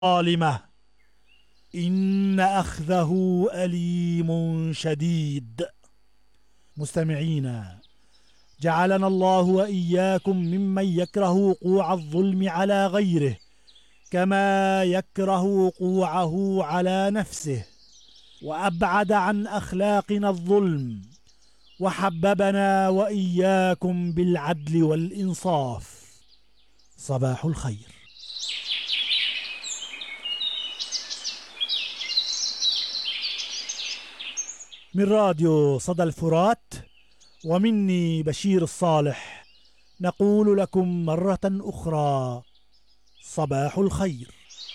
ظالمة إن أخذه أليم شديد. مستمعين، جعلنا الله وإياكم ممن يكره وقوع الظلم على غيره كما يكره وقوعه على نفسه، وأبعد عن أخلاقنا الظلم، وحببنا وإياكم بالعدل والإنصاف. صباح الخير. من راديو صدى الفرات ومني بشير الصالح نقول لكم مرة أخرى صباح الخير.